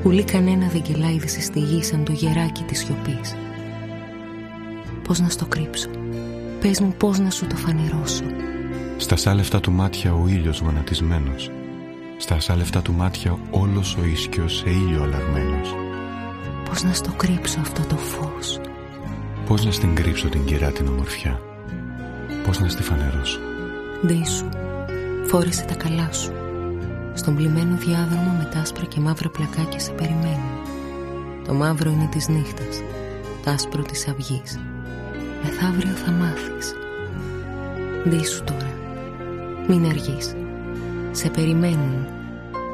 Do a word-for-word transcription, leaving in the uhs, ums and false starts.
Ουλή κανένα δεν κελάιδισε στη γη σαν το γεράκι της σιωπής. Πώς να στο κρύψω, πες μου πώς να σου το φανερώσω. Στα σάλευτα του μάτια ο ήλιος γονατισμένος, στα σάλευτα του μάτια όλος ο ίσκιος σε ήλιο αλλαγμένος. Πώς να στο κρύψω αυτό το φως, πώς να στην κρύψω την κυρά την ομορφιά, πώς να στη φανερώσω. Ντύσου, φόρεσε τα καλά σου. Στον πλημμένο διάδρομο με τ' άσπρα και μαύρα πλακάκια σε περιμένουν. Το μαύρο είναι της νύχτας, το άσπρο της αυγής. Μεθαύριο θα μάθεις. Ντύσου τώρα, μην αργείς. Σε περιμένουν